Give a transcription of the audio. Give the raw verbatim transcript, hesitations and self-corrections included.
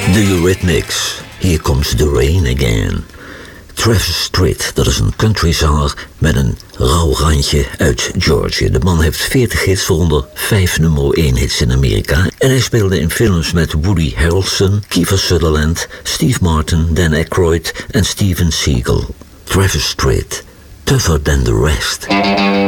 The Eurythmics, Here Comes the Rain Again. Travis Tritt, dat is een countryzanger met een rauw randje uit Georgia. De man heeft veertig hits, waaronder vijf nummer één hits in Amerika. En hij speelde in films met Woody Harrelson, Kiefer Sutherland, Steve Martin, Dan Aykroyd en Steven Seagal. Travis Tritt, Tougher Than The Rest.